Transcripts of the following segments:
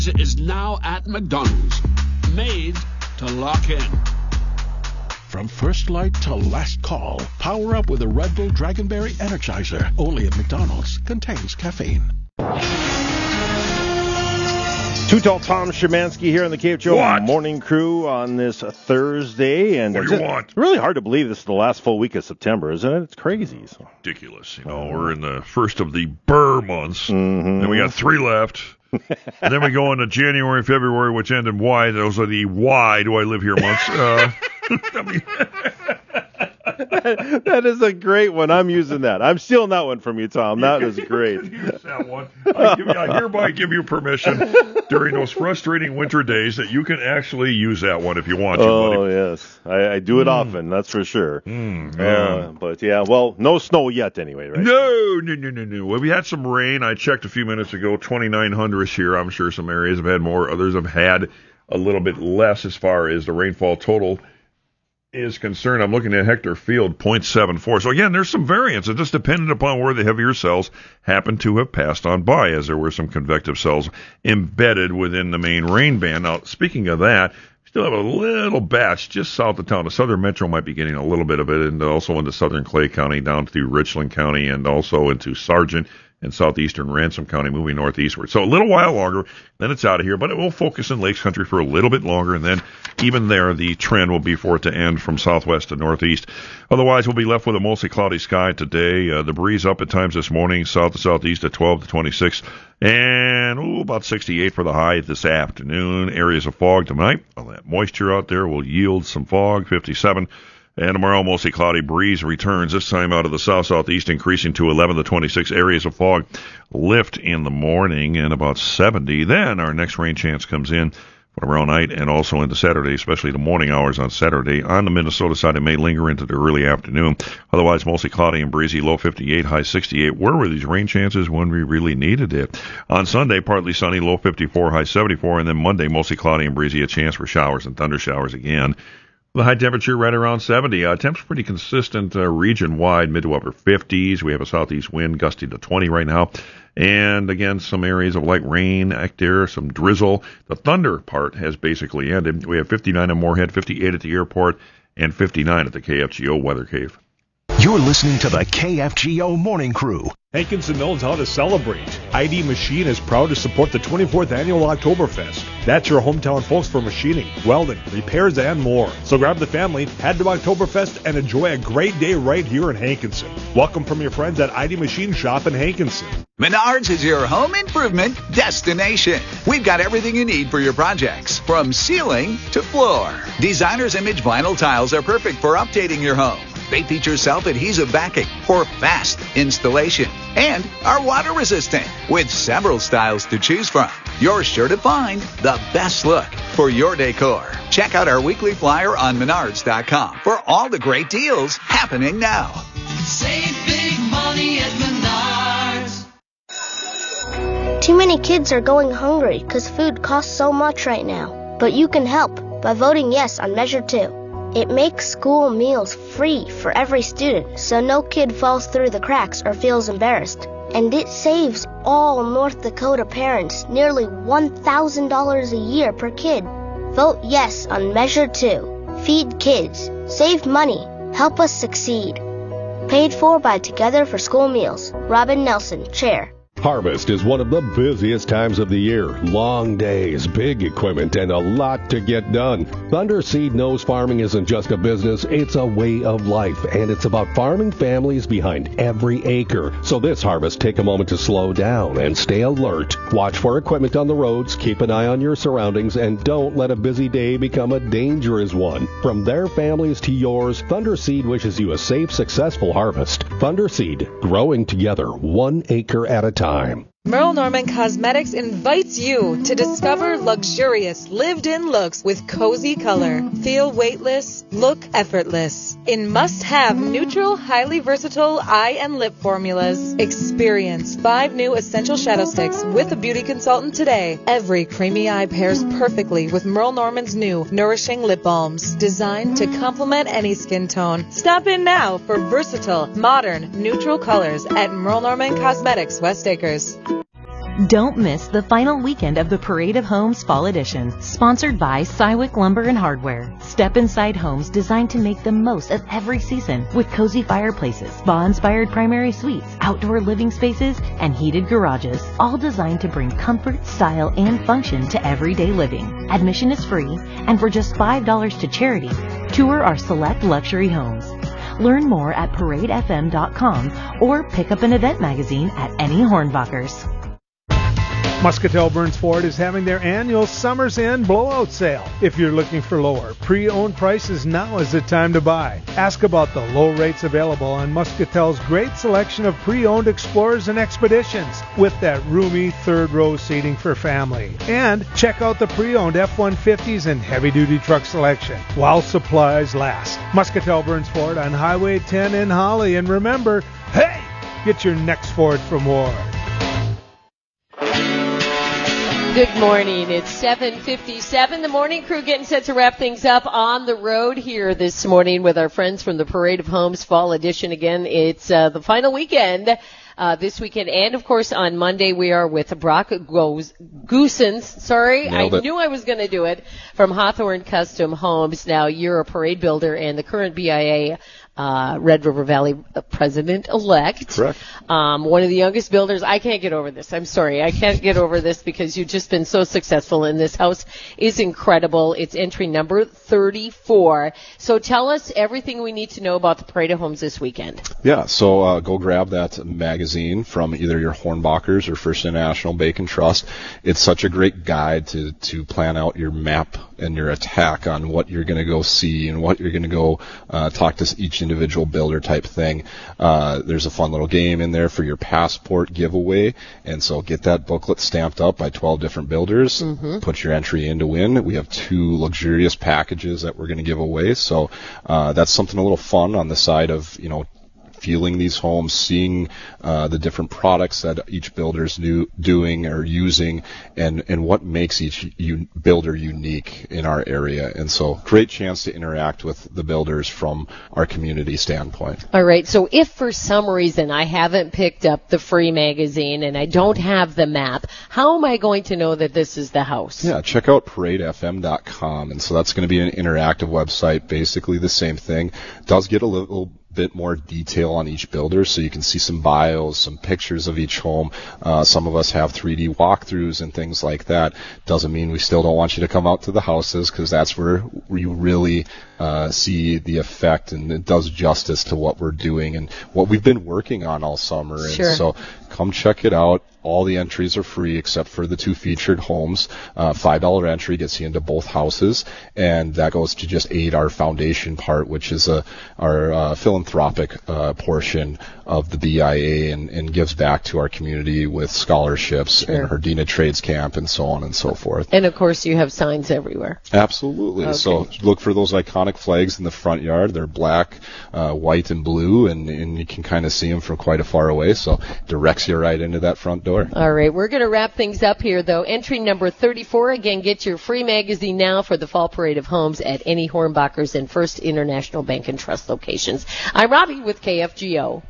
is now at McDonald's, made to lock in. From first light to last call, power up with a Red Bull Dragonberry Energizer. Only at McDonald's. Contains caffeine. Too Tall Tom Szymanski here on the KFGO Morning Crew on this Thursday. And what do you want? It's really hard to believe this is the last full week of September, isn't it? It's crazy. So. Ridiculous. We're in the first of the Burr months. Mm-hmm. Then we got 3 left. And then we go into January, February, which end in Y. Those are the why do I live here months. That is a great one. I'm using that. I'm stealing that one from you, Tom. That is great. Use that one. I hereby give you permission during those frustrating winter days that you can actually use that one if you want to, buddy. Oh, yes. I do it often, that's for sure. But, yeah, well, no snow yet anyway, right? No. Well, we had some rain. I checked a few minutes ago, 2,900 here. I'm sure some areas have had more. Others have had a little bit less as far as the rainfall total is concerned. I'm looking at Hector Field, 0.74. So again, there's some variance. It just depended upon where the heavier cells happen to have passed on by, as there were some convective cells embedded within the main rain band. Now, speaking of that, still have a little batch just south of town. The southern metro might be getting a little bit of it, and also into southern Clay County, down through Richland County, and also into Sargent and southeastern Ransom County, moving northeastward. So a little while longer, then it's out of here, but it will focus in Lakes Country for a little bit longer, and then even there, the trend will be for it to end from southwest to northeast. Otherwise, we'll be left with a mostly cloudy sky today. The breeze up at times this morning, south to southeast at 12 to 26, and about 68 for the high this afternoon. Areas of fog tonight. All that moisture out there will yield some fog, 57. And tomorrow, mostly cloudy, breeze returns, this time out of the south-southeast, increasing to 11 to 26. Areas of fog lift in the morning and about 70. Then our next rain chance comes in for tomorrow night and also into Saturday, especially the morning hours on Saturday. On the Minnesota side, it may linger into the early afternoon. Otherwise, mostly cloudy and breezy, low 58, high 68. Where were these rain chances when we really needed it? On Sunday, partly sunny, low 54, high 74. And then Monday, mostly cloudy and breezy, a chance for showers and thunder showers again. The high temperature right around 70. Temps pretty consistent region-wide, mid to upper 50s. We have a southeast wind gusty to 20 right now. And again, some areas of light rain out there, some drizzle. The thunder part has basically ended. We have 59 at Moorhead, 58 at the airport, and 59 at the KFGO Weather Cave. You're listening to the KFGO Morning Crew. Hankinson knows how to celebrate. ID Machine is proud to support the 24th Annual Oktoberfest. That's your hometown folks for machining, welding, repairs, and more. So grab the family, head to Oktoberfest, and enjoy a great day right here in Hankinson. Welcome from your friends at ID Machine Shop in Hankinson. Menards is your home improvement destination. We've got everything you need for your projects, from ceiling to floor. Designer's Image vinyl tiles are perfect for updating your home. They feature self-adhesive backing for fast installation and are water resistant with several styles to choose from. You're sure to find the best look for your decor. Check out our weekly flyer on Menards.com for all the great deals happening now. Save big money at Menards. Too many kids are going hungry because food costs so much right now. But you can help by voting yes on Measure 2. It makes school meals free for every student, so no kid falls through the cracks or feels embarrassed. And it saves all North Dakota parents nearly $1,000 a year per kid. Vote yes on Measure 2. Feed kids. Save money. Help us succeed. Paid for by Together for School Meals. Robin Nelson, Chair. Harvest is one of the busiest times of the year. Long days, big equipment, and a lot to get done. Thunder Seed knows farming isn't just a business, it's a way of life, and it's about farming families behind every acre. So this harvest, take a moment to slow down and stay alert. Watch for equipment on the roads, keep an eye on your surroundings, and don't let a busy day become a dangerous one. From their families to yours, Thunder Seed wishes you a safe, successful harvest. Thunder Seed, growing together, 1 acre at a time. Merle Norman Cosmetics invites you to discover luxurious, lived-in looks with cozy color. Feel weightless, look effortless. In must-have, neutral, highly versatile eye and lip formulas. Experience 5 new essential shadow sticks with a beauty consultant today. Every creamy eye pairs perfectly with Merle Norman's new nourishing lip balms, designed to complement any skin tone. Stop in now for versatile, modern, neutral colors at Merle Norman Cosmetics, West Acres. Don't miss the final weekend of the Parade of Homes Fall Edition, sponsored by Cywick Lumber and Hardware. Step inside homes designed to make the most of every season with cozy fireplaces, spa-inspired primary suites, outdoor living spaces, and heated garages, all designed to bring comfort, style, and function to everyday living. Admission is free, and for just $5 to charity, tour our select luxury homes. Learn more at paradefm.com or pick up an event magazine at any Hornbachers. Muscatel Burns Ford is having their annual Summer's End blowout sale. If you're looking for lower pre-owned prices, now is the time to buy. Ask about the low rates available on Muscatel's great selection of pre-owned Explorers and Expeditions with that roomy third row seating for family. And check out the pre-owned F-150s and heavy-duty truck selection while supplies last. Muscatel Burns Ford on Highway 10 in Holly. And remember, hey, get your next Ford from Ward. Good morning. It's 7:57. The morning crew getting set to wrap things up on the road here this morning with our friends from the Parade of Homes Fall Edition. Again, it's the final weekend this weekend. And, of course, on Monday we are with Brock Goosens. Sorry, I knew I was going to do it. From Hawthorne Custom Homes. Now, you're a parade builder and the current BIA Red River Valley president-elect. Correct. One of the youngest builders. I can't get over this. I'm sorry. I can't get over this because you've just been so successful, and this house is incredible. It's entry number 34. So tell us everything we need to know about the Parade of Homes this weekend. Yeah, so go grab that magazine from either your Hornbachers or First International Bacon Trust. It's such a great guide to plan out your map and your attack on what you're going to go see and what you're going to go talk to each individual builder type thing. There's a fun little game in there for your passport giveaway, and so get that booklet stamped up by 12 different builders. Put your entry in to win. We have 2 luxurious packages that we're going to give away, so that's something a little fun on the side of, feeling these homes, seeing the different products that each builder's doing or using, and what makes each builder unique in our area. And so great chance to interact with the builders from our community standpoint. All right, so if for some reason I haven't picked up the free magazine and I don't have the map, how am I going to know that this is the house? Yeah, check out paradefm.com, and so that's going to be an interactive website, basically the same thing. It does get a little bit more detail on each builder, so you can see some bios, some pictures of each home. Some of us have 3D walkthroughs and things like that. Doesn't mean we still don't want you to come out to the houses, because that's where you really see the effect, and it does justice to what we're doing and what we've been working on all summer. Sure. And so come check it out. All the entries are free except for the 2 featured homes. $5 entry gets you into both houses, and that goes to just aid our foundation part, which is our philanthropic portion of the BIA, and gives back to our community with scholarships and Herdina Trades Camp and so on and so forth. And, of course, you have signs everywhere. Absolutely. Okay. So look for those iconic flags in the front yard. They're black, white, and blue, and you can kind of see them from quite a far away, so directs you right into that front door. All right, we're going to wrap things up here, though. Entry number 34. Again, get your free magazine now for the Fall Parade of Homes at any Hornbachers and First International Bank and Trust locations. I'm Robbie with KFGO.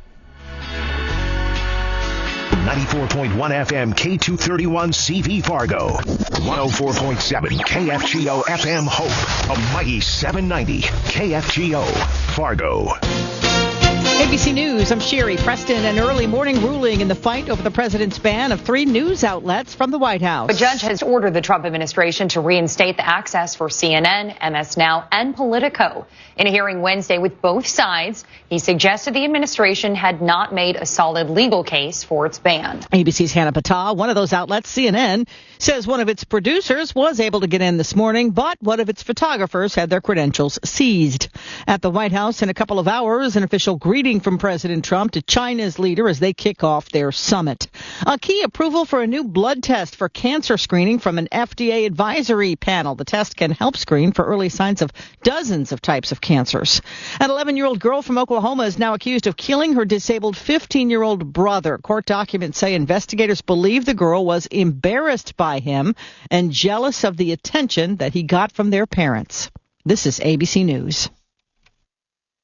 94.1 FM K231 CV Fargo, 104.7 KFGO FM Hope, a mighty 790 KFGO Fargo. ABC News, I'm Sherry Preston. An early morning ruling in the fight over the president's ban of 3 news outlets from the White House. A judge has ordered the Trump administration to reinstate the access for CNN, MS Now, and Politico. In a hearing Wednesday with both sides, he suggested the administration had not made a solid legal case for its ban. ABC's Hannah Patah, one of those outlets, CNN, says one of its producers was able to get in this morning, but one of its photographers had their credentials seized. At the White House in a couple of hours, an official greeting from President Trump to China's leader as they kick off their summit. A key approval for a new blood test for cancer screening from an FDA advisory panel. The test can help screen for early signs of dozens of types of cancers. An 11-year-old girl from Oklahoma is now accused of killing her disabled 15-year-old brother. Court documents say investigators believe the girl was embarrassed by him and jealous of the attention that he got from their parents. This is ABC News.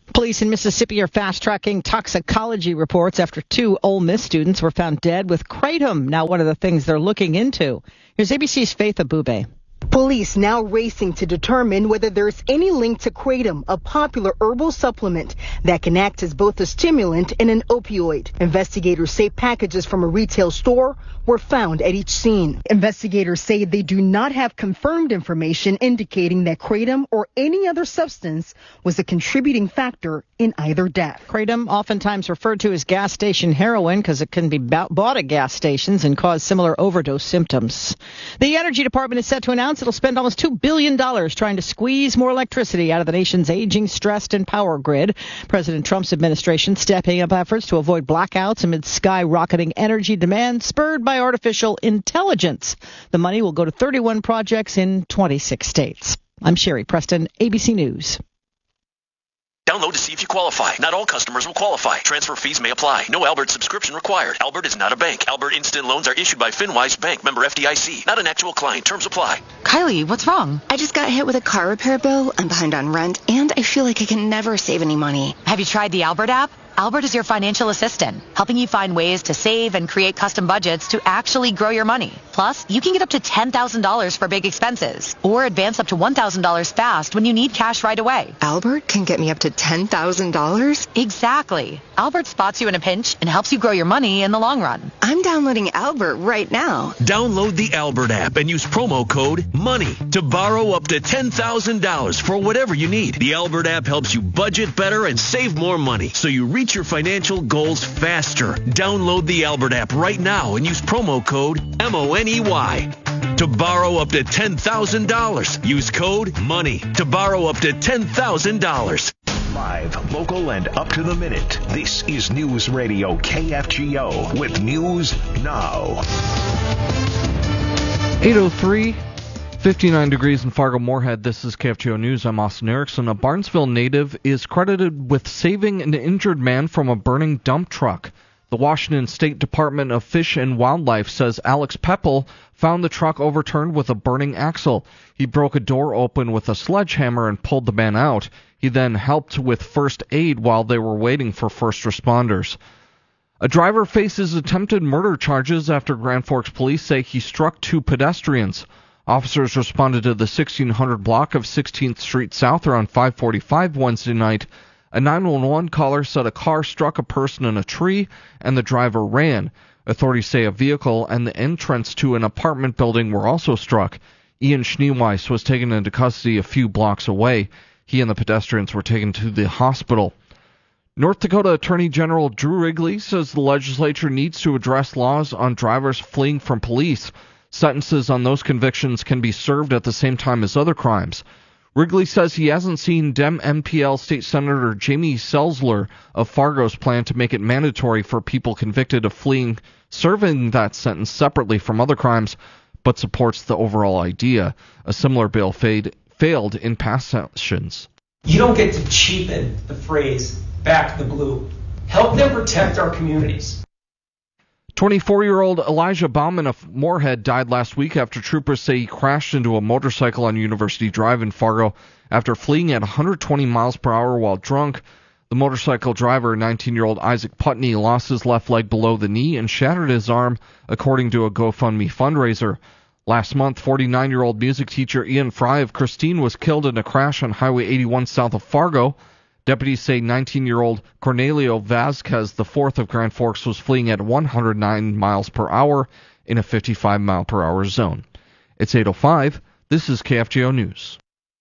Police in Mississippi are fast-tracking toxicology reports after 2 Ole Miss students were found dead with kratom. Now, one of the things they're looking into. Here's ABC's Faith Abube. Police now racing to determine whether there's any link to kratom, a popular herbal supplement that can act as both a stimulant and an opioid. Investigators say packages from a retail store were found at each scene. Investigators say they do not have confirmed information indicating that kratom or any other substance was a contributing factor in either death. Kratom, oftentimes referred to as gas station heroin because it can be bought at gas stations and cause similar overdose symptoms. The Energy Department is set to announce it'll spend almost $2 billion trying to squeeze more electricity out of the nation's aging, stressed, and power grid. President Trump's administration stepping up efforts to avoid blackouts amid skyrocketing energy demand spurred by artificial intelligence. The money will go to 31 projects in 26 states. I'm Sherry Preston, ABC News. Download to see if you qualify. Not all customers will qualify. Transfer fees may apply. No Albert subscription required. Albert is not a bank. Albert Instant Loans are issued by FinWise Bank, member FDIC. Not an actual client. Terms apply. Kylie, what's wrong? I just got hit with a car repair bill. I'm behind on rent, and I feel like I can never save any money. Have you tried the Albert app? Albert is your financial assistant, helping you find ways to save and create custom budgets to actually grow your money. Plus, you can get up to $10,000 for big expenses, or advance up to $1,000 fast when you need cash right away. Albert can get me up to $10,000? Exactly. Albert spots you in a pinch and helps you grow your money in the long run. I'm downloading Albert right now. Download the Albert app and use promo code MONEY to borrow up to $10,000 for whatever you need. The Albert app helps you budget better and save more money, so you reach your financial goals faster. Download the Albert app right now and use promo code MONEY to borrow up to $10,000. Use code MONEY to borrow up to $10,000. Live, local, and up to the minute. This is News Radio KFGO with News Now. 8:03. 59 degrees in Fargo-Moorhead. This is KFGO News. I'm Austin Erickson. A Barnesville native is credited with saving an injured man from a burning dump truck. The Washington State Department of Fish and Wildlife says Alex Peppel found the truck overturned with a burning axle. He broke a door open with a sledgehammer and pulled the man out. He then helped with first aid while they were waiting for first responders. A driver faces attempted murder charges after Grand Forks police say he struck 2 pedestrians. Officers responded to the 1600 block of 16th Street South around 5:45 Wednesday night. A 911 caller said a car struck a person in a tree and the driver ran. Authorities say a vehicle and the entrance to an apartment building were also struck. Ian Schneeweiss was taken into custody a few blocks away. He and the pedestrians were taken to the hospital. North Dakota Attorney General Drew Wrigley says the legislature needs to address laws on drivers fleeing from police. Sentences on those convictions can be served at the same time as other crimes. Wrigley says he hasn't seen Dem MPL State Senator Jamie Selzler of Fargo's plan to make it mandatory for people convicted of fleeing serving that sentence separately from other crimes, but supports the overall idea. A similar bill failed in past sessions. You don't get to cheapen the phrase, back the blue. Help them protect our communities. 24-year-old Elijah Bauman of Moorhead died last week after troopers say he crashed into a motorcycle on University Drive in Fargo after fleeing at 120 miles per hour while drunk. The motorcycle driver, 19-year-old Isaac Putney, lost his left leg below the knee and shattered his arm, according to a GoFundMe fundraiser. Last month, 49-year-old music teacher Ian Fry of Christine was killed in a crash on Highway 81 south of Fargo. Deputies say 19-year-old Cornelio Vazquez, the fourth of Grand Forks, was fleeing at 109 miles per hour in a 55-mile-per-hour zone. It's 8:05. This is KFGO News.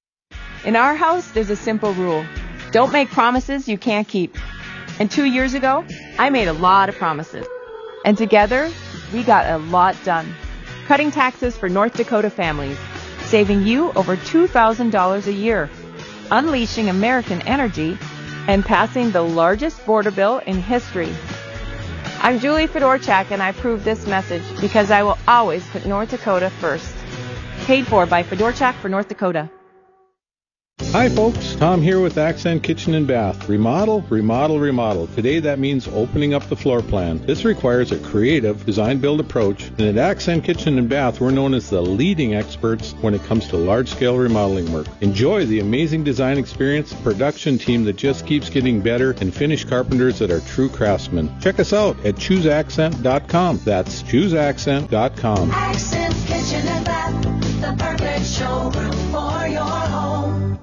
In our house, there's a simple rule. Don't make promises you can't keep. And 2 years ago, I made a lot of promises. And together, we got a lot done. Cutting taxes for North Dakota families, saving you over $2,000 a year, unleashing American energy, and passing the largest border bill in history. I'm Julie Fedorchak, and I approve this message because I will always put North Dakota first. Paid for by Fedorchak for North Dakota. Hi folks, Tom here with Accent Kitchen and Bath. Remodel, remodel, remodel. Today that means opening up the floor plan. This requires a creative design-build approach, and at Accent Kitchen and Bath we're known as the leading experts when it comes to large-scale remodeling work. Enjoy the amazing design experience, production team that just keeps getting better, and finished carpenters that are true craftsmen. Check us out at chooseaccent.com. That's chooseaccent.com. Accent Kitchen and Bath, the perfect showroom for your home.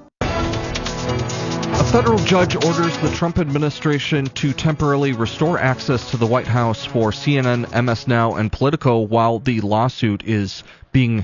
A federal judge orders the Trump administration to temporarily restore access to the White House for CNN, MS Now, and Politico while the lawsuit is being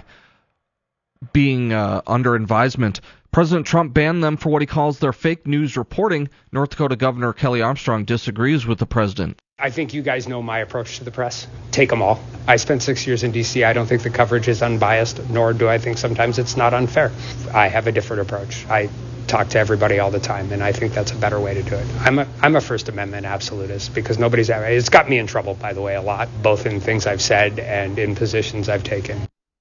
under advisement. President Trump banned them for what he calls their fake news reporting. North Dakota Governor Kelly Armstrong disagrees with the president. I think you guys know my approach to the press. Take them all. I spent 6 years in D.C. I don't think the coverage is unbiased, nor do I think sometimes it's not unfair. I have a different approach. I talk to everybody all the time, and I think that's a better way to do it. I'm a First Amendment absolutist because it's got me in trouble, by the way, a lot, both in things I've said and in positions I've taken.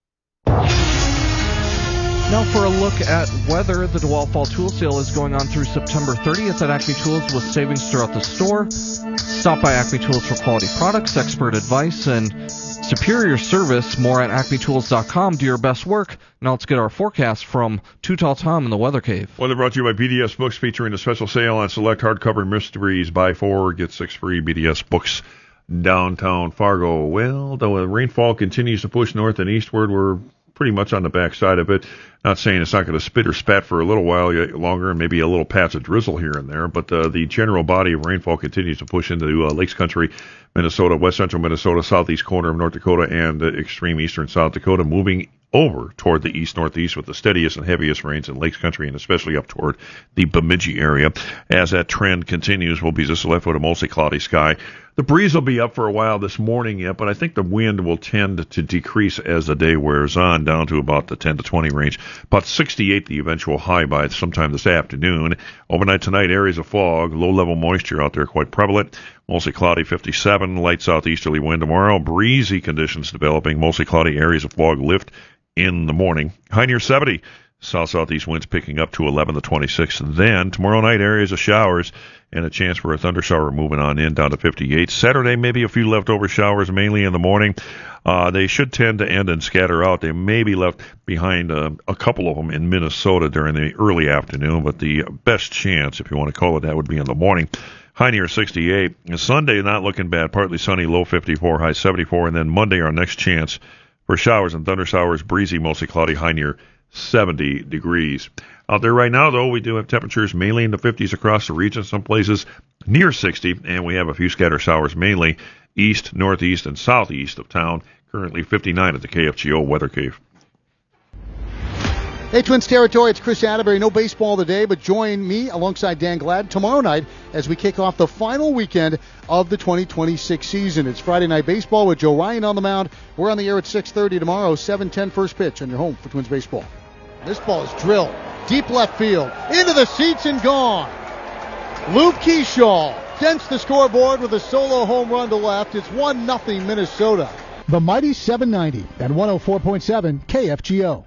Now for a look at weather. The DeWalt Fall Tool Sale is going on through September 30th at Acme Tools with savings throughout the store. Stop by Acme Tools for quality products, expert advice, and superior service. More at acmetools.com. Do your best work. Now let's get our forecast from Too Tall Tom in the Weather Cave. Weather brought to you by BDS Books, featuring a special sale on select hardcover mysteries. Buy 4, get 6 free. BDS Books, downtown Fargo. Well, the rainfall continues to push north and eastward. We're pretty much on the backside of it. Not saying it's not going to spit or spat for a little while longer, and maybe a little patch of drizzle here and there, but the general body of rainfall continues to push into Lakes Country, Minnesota, west central Minnesota, southeast corner of North Dakota, and extreme eastern South Dakota, moving over toward the east-northeast with the steadiest and heaviest rains in Lakes Country, and especially up toward the Bemidji area. As that trend continues, we'll be just left with a mostly cloudy sky. The breeze will be up for a while this morning yet, but I think the wind will tend to decrease as the day wears on, down to about the 10 to 20 range. About 68 the eventual high by sometime this afternoon. Overnight tonight, areas of fog, low-level moisture out there quite prevalent. Mostly cloudy, 57, light southeasterly wind tomorrow. Breezy conditions developing, mostly cloudy, areas of fog lift in the morning. High near 70. South-southeast winds picking up to 11 to 26. Then, tomorrow night, areas of showers and a chance for a thundershower moving on in down to 58. Saturday, maybe a few leftover showers, mainly in the morning. They should tend to end and scatter out. They may be left behind a couple of them in Minnesota during the early afternoon, but the best chance, if you want to call it that, would be in the morning. High near 68. And Sunday, not looking bad. Partly sunny, low 54, high 74. And then Monday, our next chance for showers and thundershowers, breezy, mostly cloudy, high near 70 degrees. Out there right now, though, we do have temperatures mainly in the 50s across the region, some places near 60, and we have a few scattered showers mainly east, northeast, and southeast of town. Currently 59 at the KFGO Weather Cave. Hey, Twins Territory, it's Chris Atterbury. No baseball today, but join me alongside Dan Glad tomorrow night as we kick off the final weekend of the 2026 season. It's Friday Night Baseball with Joe Ryan on the mound. We're on the air at 6:30 tomorrow, 7:10 first pitch on your home for Twins Baseball. This ball is drilled deep left field, into the seats and gone. Luke Keyshaw dents the scoreboard with a solo home run to left. It's 1-0 Minnesota. The mighty 790 at 104.7 KFGO.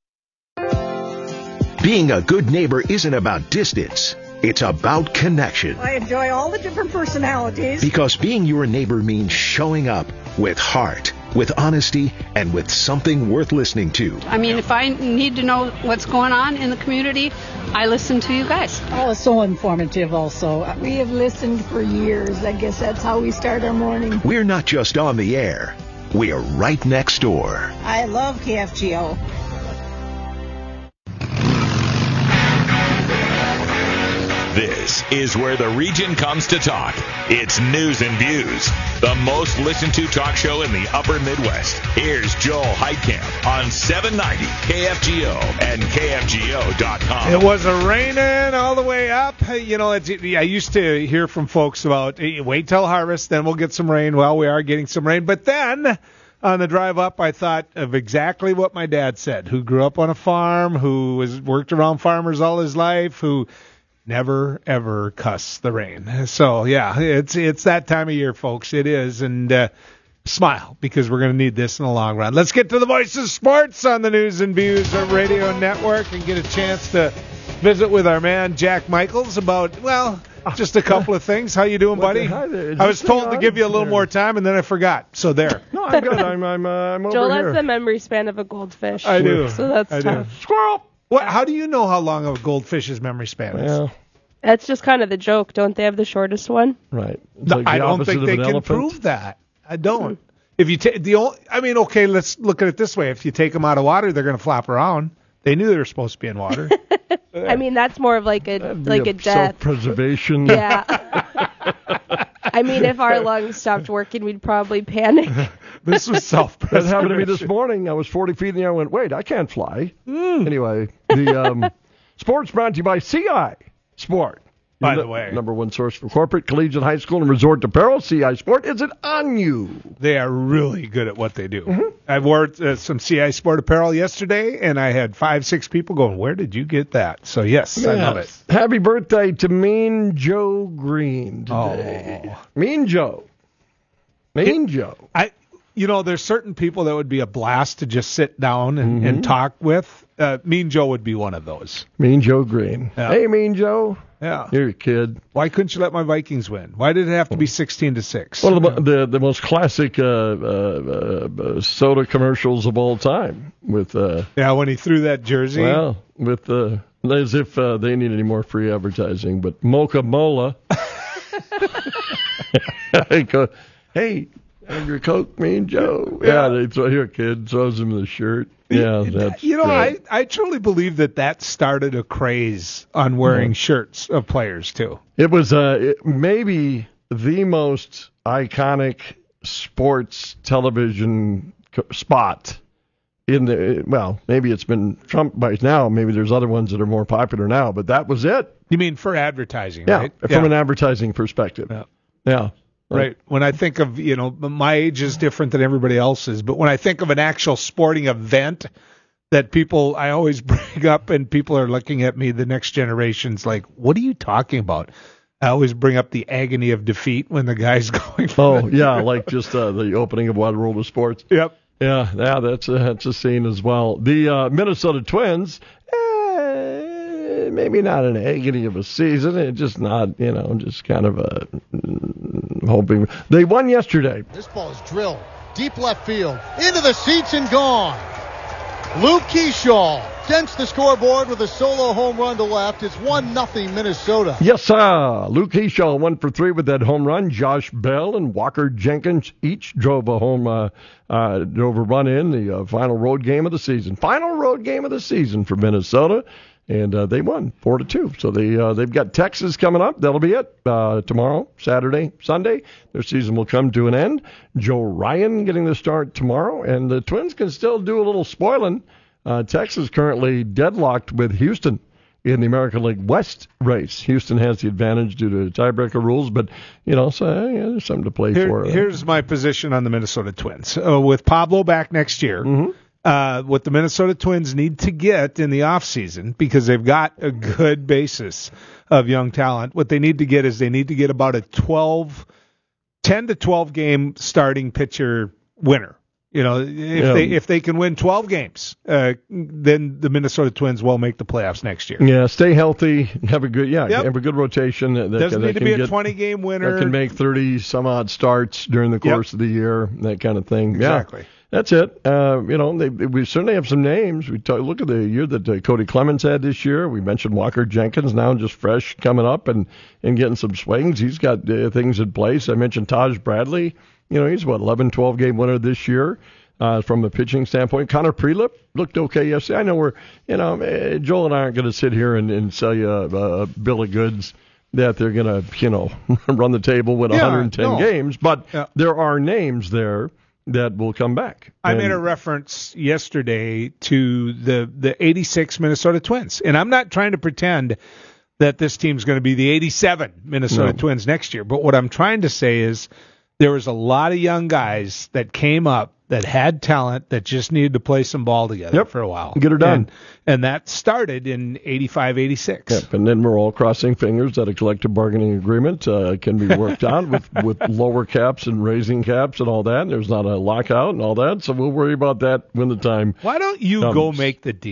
Being a good neighbor isn't about distance. It's about connection. I enjoy all the different personalities. Because being your neighbor means showing up with heart, with honesty, and with something worth listening to. I mean, if I need to know what's going on in the community, I listen to you guys. Oh, it's so informative also. We have listened for years. I guess that's how we start our morning. We're not just on the air. We are right next door. I love KFGO. This is where the region comes to talk. It's News and Views, the most listened to talk show in the upper Midwest. Here's Joel Heitkamp on 790 KFGO and KFGO.com. It was raining all the way up. You know, I used to hear from folks about, hey, wait till harvest, then we'll get some rain. Well, we are getting some rain. But then on the drive up, I thought of exactly what my dad said, who grew up on a farm, who worked around farmers all his life, who never, ever cuss the rain. So, yeah, it's that time of year, folks. It is. And smile, because we're going to need this in the long run. Let's get to the Voice of Sports on the News and Views Radio Network and get a chance to visit with our man Jack Michaels about, well, just a couple of things. How you doing, buddy? Hi there. I was told to give you a little more time, and then I forgot. So there. No, I'm good. I'm over Joel here. has the memory span of a goldfish. I do. So that's I tough. do. Squirrel. What? How do you know how long a goldfish's memory span is? Well, That's just kind of the joke. Don't they have the shortest one? right. It's No, like the I don't opposite think of they an can elephant. prove that. I don't. If you take okay, let's look at it this way. If you take them out of water, they're going to flop around. They knew they were supposed to be in water. I mean, that's more of like a death. Self-preservation. Yeah. I mean, if our lungs stopped working, we'd probably panic. This was That self-preservation. happened to me this morning. I was 40 feet in the air. I went, wait, I can't fly. Anyway, the sports brought to you by CI Sport. By the way. Number one source for corporate, collegiate, high school, and resort apparel. CI Sport. Is it on you? They are really good at what they do. I wore some CI Sport apparel yesterday, and I had 5-6 people going, where did you get that? So, yes, I love it. Happy birthday to Mean Joe Green today. Mean Joe. Mean Joe. There's certain people that would be a blast to just sit down and talk with. Mean Joe would be one of those. Mean Joe Green. Yeah. Hey, Mean Joe. Yeah. You're a kid. Why couldn't you let my Vikings win? Why did it have to be 16-6? One of the most classic soda commercials of all time. With when he threw that jersey. Well, with as if they need any more free advertising, but Mocha Mola. Hey, have your Coke, Mean Joe. Yeah, they throw here, kid throws him the shirt. Yeah, that's great. I truly believe that started a craze on wearing shirts of players too. It was maybe the most iconic sports television spot in the. Maybe it's been trumped by now. Maybe there's other ones that are more popular now, but that was it. You mean for advertising, yeah, right? From an advertising perspective. Yeah. Right. When I think of, my age is different than everybody else's, but when I think of an actual sporting event that I always bring up and people are looking at me, the next generation's like, what are you talking about? I always bring up the agony of defeat when the guy's going. Like just the opening of Wide World of Sports. Yep. Yeah, that's a scene as well. The Minnesota Twins, maybe not an agony of a season. It's just not, just kind of a hoping. They won yesterday. This ball is drilled deep left field into the seats and gone. Luke Keyshaw dents the scoreboard with a solo home run to left. It's 1-0 Minnesota. Yes, sir. Luke Keyshaw 1 for 3 with that home run. Josh Bell and Walker Jenkins each drove a run in the final road game of the season. Final road game of the season for Minnesota. And they won 4-2. So they've got Texas coming up. That'll be it tomorrow, Saturday, Sunday. Their season will come to an end. Joe Ryan getting the start tomorrow, and the Twins can still do a little spoiling. Texas currently deadlocked with Houston in the American League West race. Houston has the advantage due to tiebreaker rules, but there's something to play for. Here's my position on the Minnesota Twins. With Pablo back next year. What the Minnesota Twins need to get in the offseason, because they've got a good basis of young talent, what they need to get is about a 10 to 12 game starting pitcher winner. If they can win 12 games, then the Minnesota Twins will make the playoffs next year. Yeah, stay healthy, have a good rotation. Doesn't need to be a 20-game winner. That can make 30 some odd starts during the course of the year, that kind of thing. Exactly. Yeah. That's it. We certainly have some names. Look at the year that Cody Clemens had this year. We mentioned Walker Jenkins, now just fresh coming up and getting some swings. He's got things in place. I mentioned Taj Bradley. He's 11, 12 game winner this year from a pitching standpoint. Connor Prelip looked okay yesterday. I know Joel and I aren't going to sit here and sell you a bill of goods that they're going to, run the table with 110 games, but there are names there that will come back. I made a reference yesterday to the 86 Minnesota Twins, and I'm not trying to pretend that this team's going to be the 87 Minnesota Twins next year, but what I'm trying to say is there was a lot of young guys that came up that had talent that just needed to play some ball together for a while. Get her done. And that started in 85, 86. Yep. And then we're all crossing fingers that a collective bargaining agreement can be worked out with lower caps and raising caps and all that. There's not a lockout and all that, so we'll worry about that when the time Why don't you comes. go make the deal?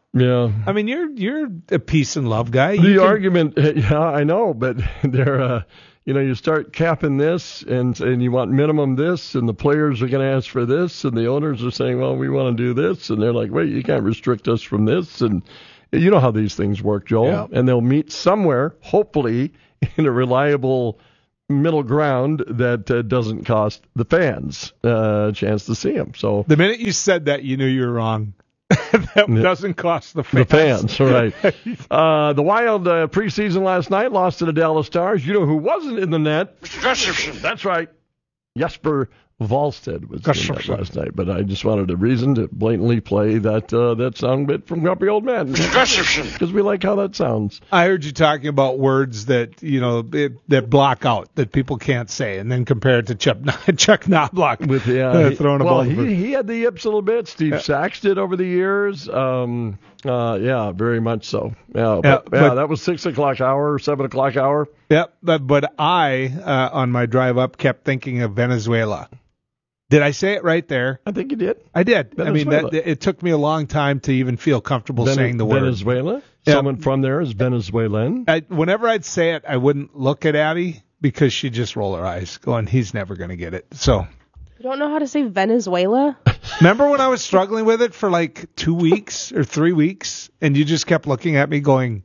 Yeah. I mean, you're a peace and love guy. Argument, yeah, I know, but they're, you start capping this and you want minimum this, and the players are going to ask for this, and the owners are saying, well, we want to do this, and they're like, wait, you can't restrict us from this, and you know how these things work, Joel. Yeah. And they'll meet somewhere, hopefully, in a reliable middle ground that doesn't cost the fans a chance to see them. So the minute you said that, you knew you were wrong. That doesn't cost the fans. The fans, right. The Wild preseason last night lost to the Dallas Stars. You know who wasn't in the net? That's right. Jesper Wallstedt was in that last night, but I just wanted a reason to blatantly play that sound bit from Grumpy Old Man because we like how that sounds. I heard you talking about words that that block out, that people can't say, and then compare it to Chuck Knobloch with throwing a ball. He had the yips a little bit. Steve Sachs did over the years. Yeah, very much so. Yeah, but that was 6 o'clock hour, 7 o'clock hour. Yep, but I on my drive up kept thinking of Venezuela. Did I say it right there? I think you did. I did. Venezuela. I mean, it took me a long time to even feel comfortable saying the word. Venezuela? Yeah. Someone from there is Venezuelan? Whenever I'd say it, I wouldn't look at Abby because she'd just roll her eyes, going, he's never going to get it. So. You don't know how to say Venezuela? Remember when I was struggling with it for like 2 weeks or 3 weeks, and you just kept looking at me going,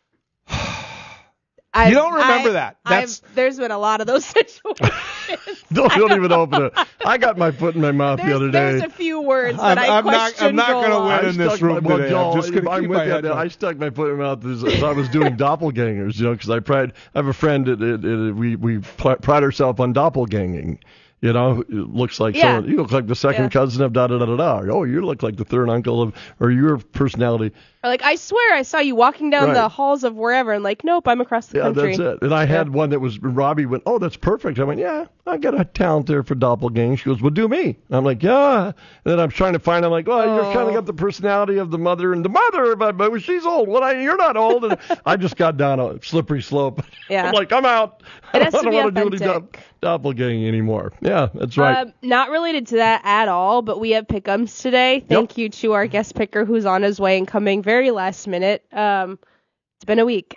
you don't remember that. There's been a lot of those situations. Don't even open it. I got my foot in my mouth the other day. There's a few words that I question. I'm not going to win in this room today. Joel, I'm just going to keep my head down. I stuck my foot in my mouth as I was doing doppelgangers, because I have a friend that we pride ourselves on doppelganging. It looks like someone, you look like the second cousin of da-da-da-da-da. Oh, you look like the third uncle or your personality. Or like, I swear I saw you walking down the halls of wherever, and like, nope, I'm across the country. Yeah, that's it. And I had one that was, Robbie went, oh, that's perfect. I went, yeah, I got a talent there for doppelganging. She goes, well, do me. And I'm like, yeah. And then I'm trying to find, I'm like, well, you're kind of got the personality of the mother, and the mother, but she's old. Well, you're not old. And I just got down a slippery slope. Yeah. I'm like, I'm out. It has I don't to be want to do any doppelganging anymore. Yeah, that's right. Not related to that at all, but we have pick'ems today. Thank you to our guest picker who's on his way and coming very last minute. It's been a week.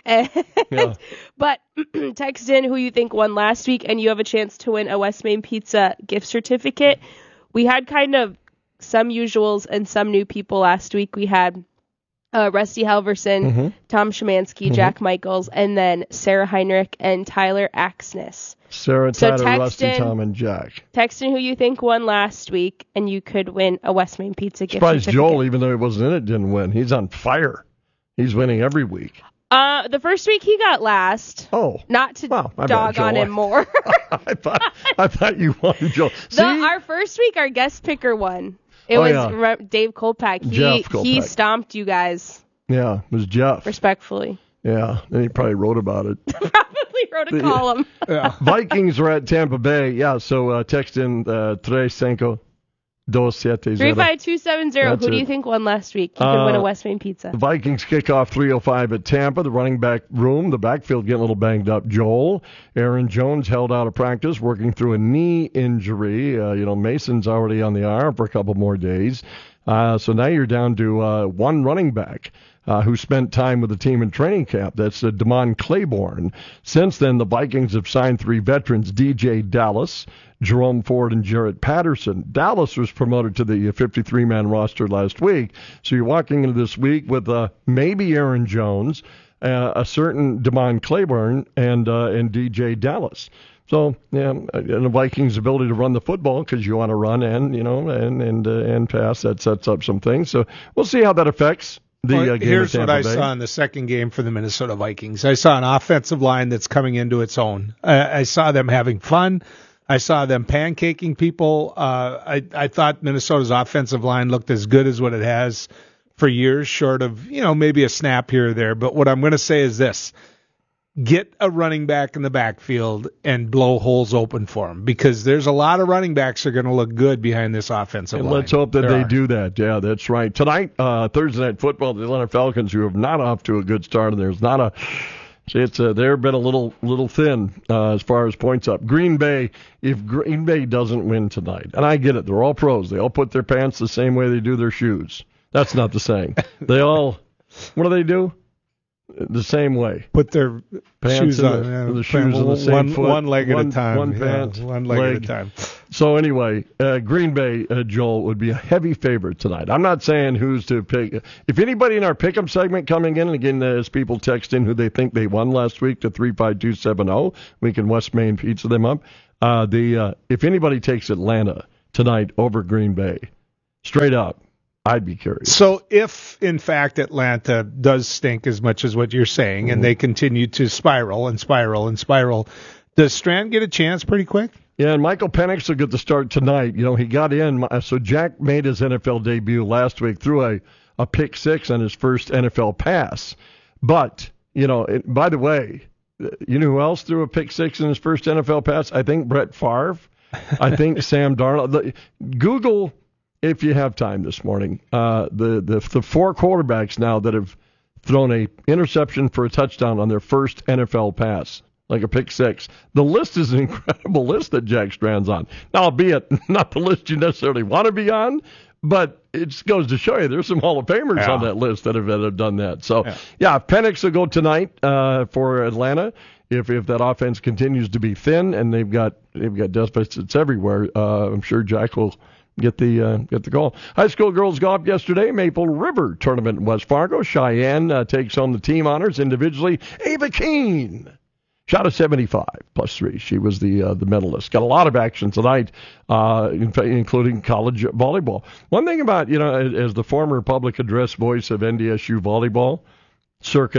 But text in who you think won last week, and you have a chance to win a West Main Pizza gift certificate. We had kind of some usuals and some new people last week. We had Rusty Halverson, Tom Szymanski, Jack Michaels, and then Sarah Heinrich and Tyler Axness. Sarah, Tyler, Rusty, Tom, and Jack. Text in who you think won last week, and you could win a West Main Pizza gift certificate. Joel, even though he wasn't in it, didn't win. He's on fire. He's winning every week. The first week he got last. Oh. Not to dog on him more. I thought you won, Joel. Our first week, our guest picker won. It was Dave Kolpak. He stomped you guys. Yeah, it was Jeff. Respectfully. Yeah, and he probably wrote about it. Probably wrote a column. Yeah. Vikings are at Tampa Bay. Yeah, so text in 35 270. 35270. Who do you think won last week? You could win a West Main Pizza. The Vikings kick off 3:05 at Tampa. The running back room, the backfield getting a little banged up. Joel, Aaron Jones held out of practice, working through a knee injury. Mason's already on the IR for a couple more days. So now you're down to one running back who spent time with the team in training camp. That's Damon Claiborne. Since then, the Vikings have signed 3 veterans, DJ Dallas, Jerome Ford, and Jarrett Patterson. Dallas was promoted to the 53-man roster last week. So you're walking into this week with maybe Aaron Jones, a certain Damon Claiborne, and DJ Dallas. So, and the Vikings' ability to run the football, because you want to run and pass, that sets up some things. So we'll see how that affects the game. Here's what I saw in the second game for the Minnesota Vikings. I saw an offensive line that's coming into its own. I saw them having fun. I saw them pancaking people. I thought Minnesota's offensive line looked as good as what it has for years, short of, maybe a snap here or there. But what I'm going to say is this. Get a running back in the backfield and blow holes open for him, because there's a lot of running backs that are going to look good behind this offensive line. Let's hope that they do that. Yeah, that's right. Tonight, Thursday Night Football, the Atlanta Falcons, who have not off to a good start, and there's not a they've been a little thin as far as points up. Green Bay, if Green Bay doesn't win tonight, and I get it, they're all pros. They all put their pants the same way they do their shoes. That's not the saying. They all, what do? The same way. Put their pants shoes on. The shoes on the same foot. One leg at a time. One pant. One leg at a time. So anyway, Green Bay, Joel, would be a heavy favorite tonight. I'm not saying who's to pick. If anybody in our pick'em segment coming in, and again, as people text in who they think they won last week to 35270, we can West Main pizza them up. If anybody takes Atlanta tonight over Green Bay, straight up, I'd be curious. So if, in fact, Atlanta does stink as much as what you're saying, and they continue to spiral, does Strand get a chance pretty quick? Yeah, and Michael Penix will get the start tonight. He got in. So Jack made his NFL debut last week through a pick six on his first NFL pass. But, by the way, you know who else threw a pick six in his first NFL pass? I think Brett Favre. I think Sam Darnold. Google, if you have time this morning, the four quarterbacks now that have thrown a interception for a touchdown on their first NFL pass, like a pick six. The list is an incredible list that Jack Strand's on. Now, albeit not the list you necessarily want to be on, but it goes to show you there's some Hall of Famers on that list that have done that. So, Penix will go tonight for Atlanta. If that offense continues to be thin and they've got deficits everywhere, I'm sure Jack will get the goal. High school girls golf yesterday, Maple River tournament in West Fargo. Cheyenne takes home the team honors individually. Ava Keene shot a 75 +3. She was the medalist. Got a lot of action tonight, including college volleyball. One thing about, as the former public address voice of NDSU volleyball, circa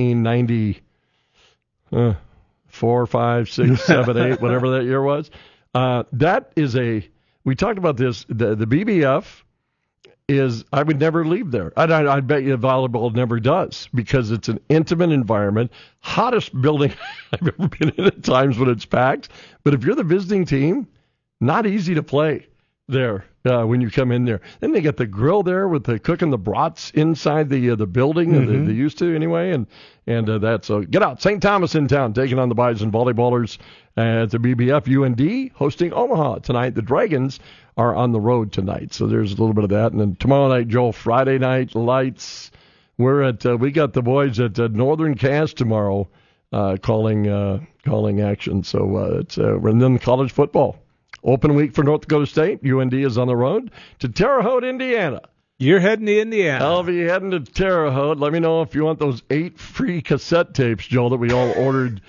1994, 5, 6, 7, 8, whatever that year was, that is we talked about this, the BBF is, I would never leave there. I bet you volleyball never does, because it's an intimate environment, hottest building I've ever been in at times when it's packed. But if you're the visiting team, not easy to play there when you come in there. Then they got the grill there with the cooking the brats inside the building. They used to anyway, and that's so get out. St. Thomas in town taking on the Bison volleyballers at the BBF. UND hosting Omaha tonight. The Dragons are on the road tonight, so there's a little bit of that. And then tomorrow night, Joel, Friday night lights. We got the boys at Northern Cass tomorrow calling action. So and then college football. Open week for North Dakota State. UND is on the road to Terre Haute, Indiana. You're heading to Indiana. I'll be heading to Terre Haute. Let me know if you want those 8 free cassette tapes, Joel, that we all ordered.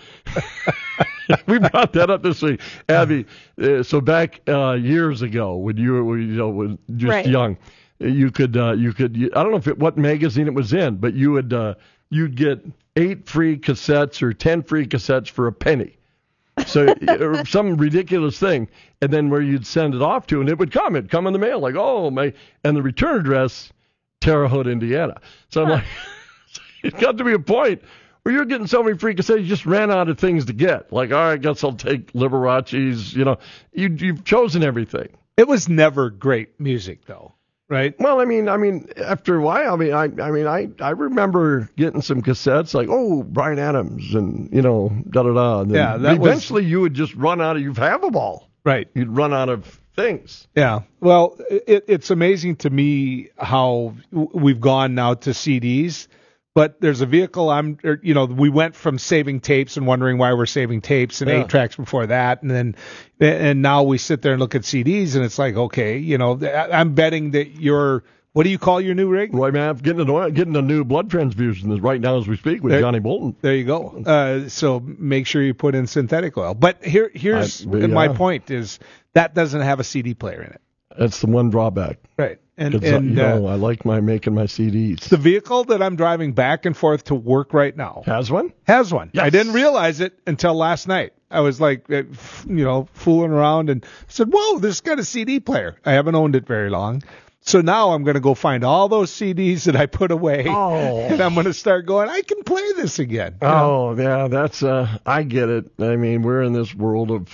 We brought that up this week. Abby, so back years ago when you were just young, you could I don't know what magazine it was in, but you'd get 8 free cassettes or 10 free cassettes for a penny. So some ridiculous thing, and then where you'd send it off to, and it'd come in the mail, like, and the return address, Terre Haute, Indiana. So I'm like, it got to be a point where you're getting so many free cassettes, you just ran out of things to get. Like, all right, I guess I'll take Liberace's, you've chosen everything. It was never great music, though. Right. Well, I mean, after a while, I remember getting some cassettes like, Bryan Adams and da-da-da. And then eventually you would just run out of, you've have them all. Right. You'd run out of things. Yeah. Well, it's amazing to me how we've gone now to CDs. But there's a vehicle we went from saving tapes and wondering why we're saving tapes and 8 tracks before that. And now we sit there and look at CDs and it's like, okay, I'm betting that what do you call your new rig? Roy Mapp getting a new blood transfusion right now as we speak with Johnny Bolton. There you go. So make sure you put in synthetic oil. But here's my point is that doesn't have a CD player in it. That's the one drawback. Right. And I like making my CDs. The vehicle that I'm driving back and forth to work right now has one. Yes. I didn't realize it until last night. I was like, fooling around and said, "Whoa, this got a CD player." I haven't owned it very long, so now I'm going to go find all those CDs that I put away, and I'm going to start going. I can play this again. Yeah, that's I get it. I mean, we're in this world of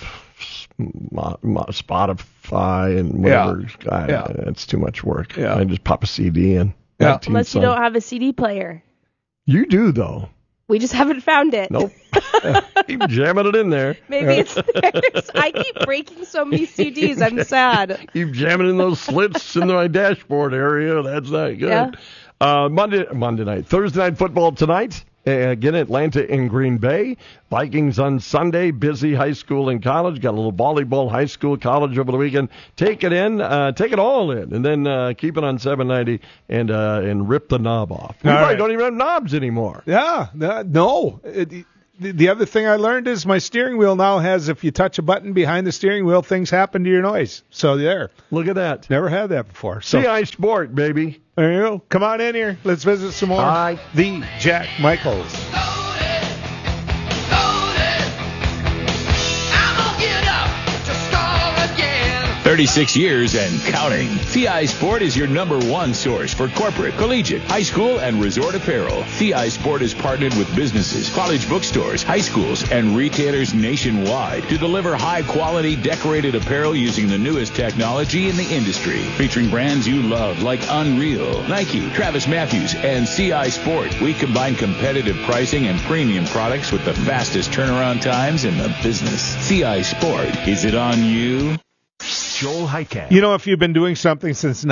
Spotify and whatever. It's too much work. I just pop a CD in. Unless you don't have a CD player. You do, though. We just haven't found it. Nope. Keep jamming it in there. Maybe it's theirs. I keep breaking so many CDs. I'm sad. Keep jamming in those slits in my dashboard area. That's not good. Yeah. Monday night. Thursday night football tonight. Again, Atlanta and Green Bay. Vikings on Sunday. Busy high school and college. Got a little volleyball, high school, college over the weekend. Take it all in, and then keep it on 790 and rip the knob off. We probably don't even have knobs anymore. Yeah, no. The other thing I learned is my steering wheel now has, if you touch a button behind the steering wheel, things happen to your noise. So there. Look at that. Never had that before. So, CI Sport, baby. There you go. Come on in here. Let's visit some more. Hi. The Jack Michaels. 36 years and counting. CI Sport is your #1 source for corporate, collegiate, high school, and resort apparel. CI Sport is partnered with businesses, college bookstores, high schools, and retailers nationwide to deliver high-quality decorated apparel using the newest technology in the industry. Featuring brands you love like Unreal, Nike, Travis Matthews, and CI Sport. We combine competitive pricing and premium products with the fastest turnaround times in the business. CI Sport. Is it on you? Joel Heitkamp. You know, if you've been doing something since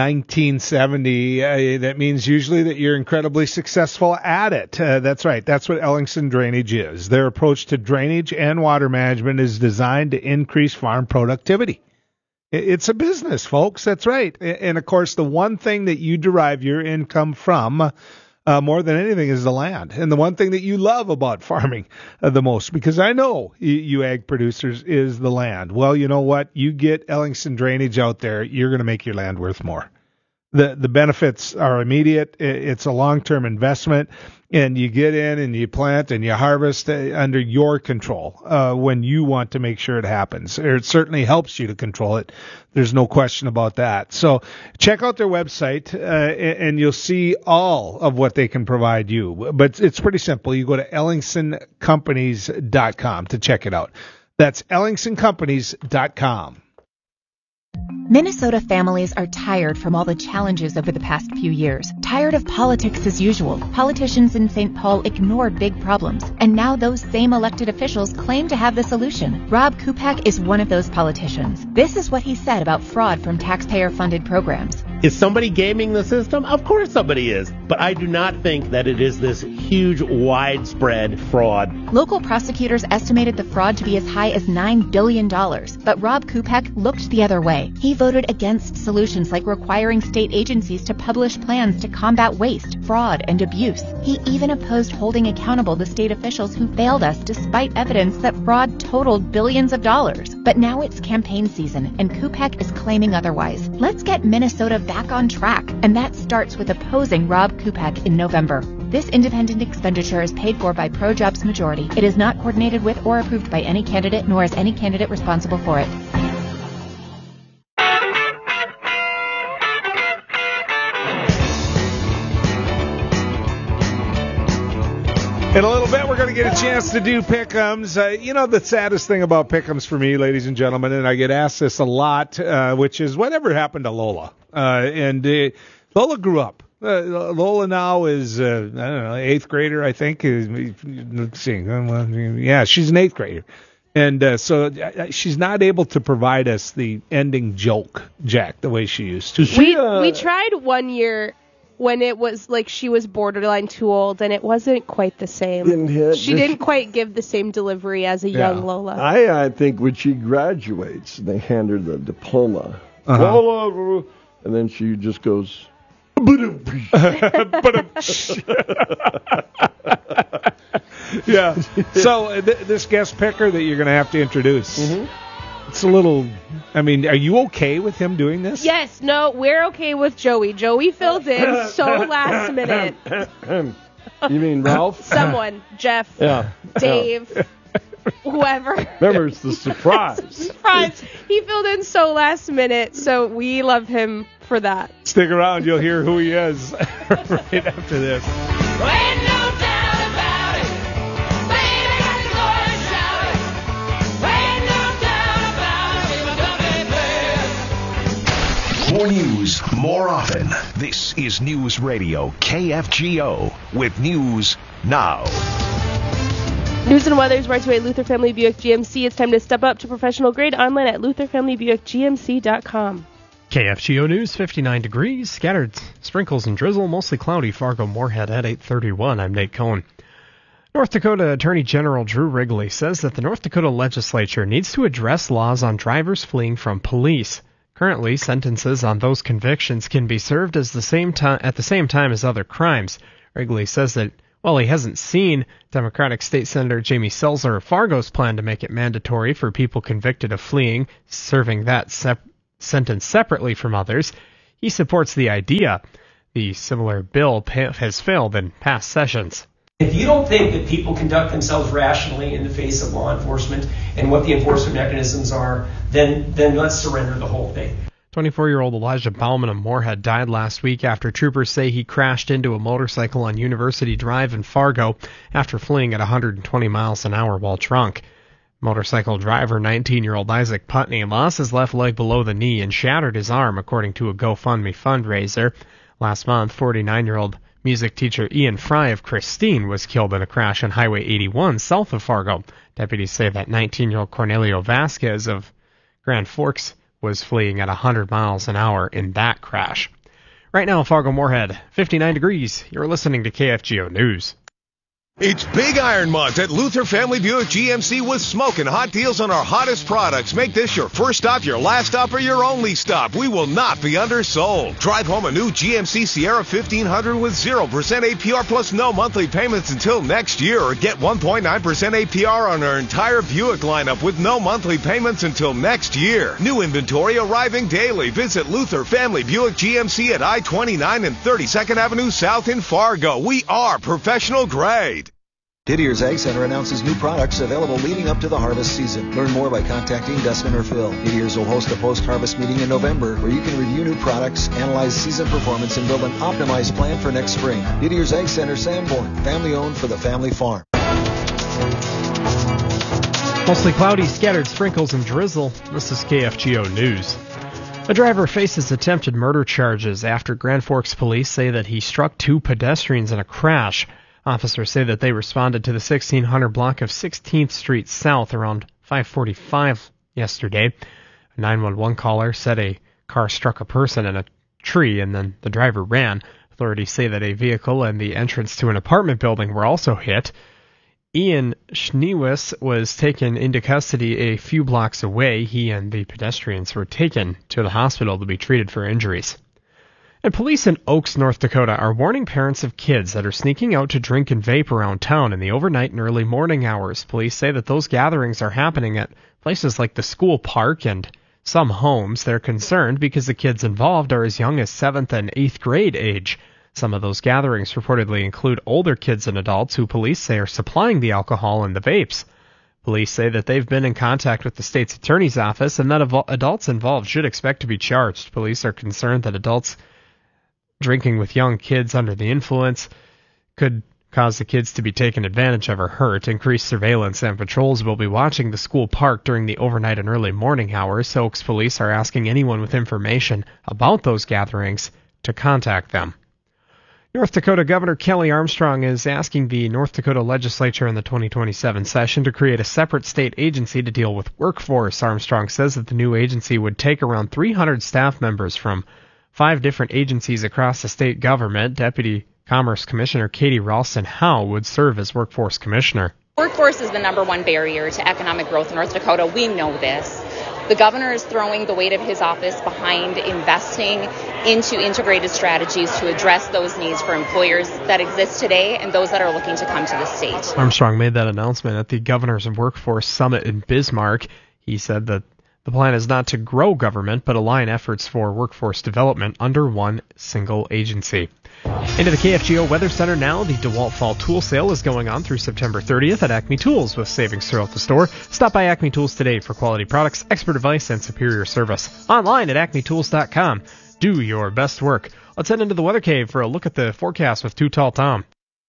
1970, that means usually that you're incredibly successful at it. That's right. That's what Ellingson Drainage is. Their approach to drainage and water management is designed to increase farm productivity. It's a business, folks. That's right. And, of course, the one thing that you derive your income from more than anything is the land. And the one thing that you love about farming the most, because I know you ag producers, is the land. Well, you know what? You get Ellingson Drainage out there, you're going to make your land worth more. The benefits are immediate. It's a long-term investment, and you get in and you plant and you harvest under your control when you want to make sure it happens. It certainly helps you to control it. There's no question about that. So check out their website, and you'll see all of what they can provide you. But it's pretty simple. You go to ellingsoncompanies.com to check it out. That's ellingsoncompanies.com. Minnesota families are tired from all the challenges over the past few years. Tired of politics as usual. Politicians in St. Paul ignored big problems, and now those same elected officials claim to have the solution. Rob Kupak is one of those politicians. This is what he said about fraud from taxpayer-funded programs. Is somebody gaming the system? Of course somebody is. But I do not think that it is this huge, widespread fraud. Local prosecutors estimated the fraud to be as high as $9 billion. But Rob Kupak looked the other way. He voted against solutions like requiring state agencies to publish plans to combat waste, fraud, and abuse. He even opposed holding accountable the state officials who failed us despite evidence that fraud totaled billions of dollars. But now it's campaign season, and Kupak is claiming otherwise. Let's get Minnesota back on track, and that starts with opposing Rob Kupak in November. This independent expenditure is paid for by ProJobs Majority. It is not coordinated with or approved by any candidate, nor is any candidate responsible for it. In a little bit, we're going to get a chance to do pick'ems. You know, the saddest thing about pick'ems for me, ladies and gentlemen, and I get asked this a lot, which is whatever happened to Lola. Lola grew up. Lola now is, I don't know, 8th grader, I think. Let's see. Yeah, she's an 8th grader. And so she's not able to provide us the ending joke, Jack, the way she used to. We tried one year when it was like she was borderline too old, and it wasn't quite the same. She didn't quite give the same delivery as a young Lola. I think when she graduates, they hand her the diploma. Lola, and then she just goes... Yeah. So this guest picker that you're going to have to introduce, it's a little... I mean, are you okay with him doing this? Yes. No, we're okay with Joey. Joey filled in so last minute. You mean Ralph? Someone. Jeff. Yeah. Dave. Whoever. Remember, it's the surprise. Surprise. He filled in so last minute, so we love him for that. Stick around. You'll hear who he is right after this. More news, more often. This is News Radio KFGO with news now. News and weather is brought to you by Luther Family Buick GMC. It's time to step up to professional grade online at LutherFamilyBuickGMC.com. KFGO News, 59 degrees, scattered sprinkles and drizzle, mostly cloudy, Fargo-Moorhead at 8:31. I'm Nate Cohn. North Dakota Attorney General Drew Wrigley says that the North Dakota legislature needs to address laws on drivers fleeing from police. Currently, sentences on those convictions can be served at the same time as other crimes. Wrigley says that while he hasn't seen Democratic State Senator Jamie Selzer of Fargo's plan to make it mandatory for people convicted of fleeing serving that sentence separately from others, he supports the idea. The similar bill has failed in past sessions. If you don't think that people conduct themselves rationally in the face of law enforcement and what the enforcement mechanisms are, then let's surrender the whole thing. 24-year-old Elijah Bauman of Moorhead died last week after troopers say he crashed into a motorcycle on University Drive in Fargo after fleeing at 120 miles an hour while drunk. Motorcycle driver 19-year-old Isaac Putney lost his left leg below the knee and shattered his arm, according to a GoFundMe fundraiser. Last month, 49-year-old music teacher Ian Fry of Christine was killed in a crash on Highway 81 south of Fargo. Deputies say that 19-year-old Cornelio Vasquez of Grand Forks was fleeing at 100 miles an hour in that crash. Right now, Fargo-Moorhead, 59 degrees. You're listening to KFGO News. It's Big Iron Month at Luther Family Buick GMC with smoking hot deals on our hottest products. Make this your first stop, your last stop, or your only stop. We will not be undersold. Drive home a new GMC Sierra 1500 with 0% APR plus no monthly payments until next year, or get 1.9% APR on our entire Buick lineup with no monthly payments until next year. New inventory arriving daily. Visit Luther Family Buick GMC at I-29 and 32nd Avenue South in Fargo. We are professional grade. Didier's Ag Center announces new products available leading up to the harvest season. Learn more by contacting Dustin or Phil. Didier's will host a post-harvest meeting in November where you can review new products, analyze season performance, and build an optimized plan for next spring. Didier's Ag Center, Sanborn, family-owned for the family farm. Mostly cloudy, scattered sprinkles and drizzle. This is KFGO News. A driver faces attempted murder charges after Grand Forks police say that he struck two pedestrians in a crash. Officers say that they responded to the 1600 block of 16th Street South around 5:45 yesterday. A 911 caller said a car struck a person in a tree and then the driver ran. Authorities say that a vehicle and the entrance to an apartment building were also hit. Ian Schneewis was taken into custody a few blocks away. He and the pedestrians were taken to the hospital to be treated for injuries. And police in Oaks, North Dakota are warning parents of kids that are sneaking out to drink and vape around town in the overnight and early morning hours. Police say that those gatherings are happening at places like the school park and some homes. They're concerned because the kids involved are as young as 7th and 8th grade age. Some of those gatherings reportedly include older kids and adults who police say are supplying the alcohol and the vapes. Police say that they've been in contact with the state's attorney's office and that adults involved should expect to be charged. Police are concerned that adults drinking with young kids under the influence could cause the kids to be taken advantage of or hurt. Increased surveillance and patrols will be watching the school park during the overnight and early morning hours. Oaks police are asking anyone with information about those gatherings to contact them. North Dakota Governor Kelly Armstrong is asking the North Dakota legislature in the 2027 session to create a separate state agency to deal with workforce. Armstrong says that the new agency would take around 300 staff members from 5 different agencies across the state government. Deputy Commerce Commissioner Katie Ralston-Howe would serve as workforce commissioner. Workforce is the number one barrier to economic growth in North Dakota. We know this. The governor is throwing the weight of his office behind investing into integrated strategies to address those needs for employers that exist today and those that are looking to come to the state. Armstrong made that announcement at the Governors and Workforce Summit in Bismarck. He said that the plan is not to grow government, but align efforts for workforce development under one single agency. Into the KFGO Weather Center now. The DeWalt Fall Tool Sale is going on through September 30th at Acme Tools with savings throughout the store. Stop by Acme Tools today for quality products, expert advice, and superior service. Online at acmetools.com. Do your best work. Let's head into the Weather Cave for a look at the forecast with Too Tall Tom.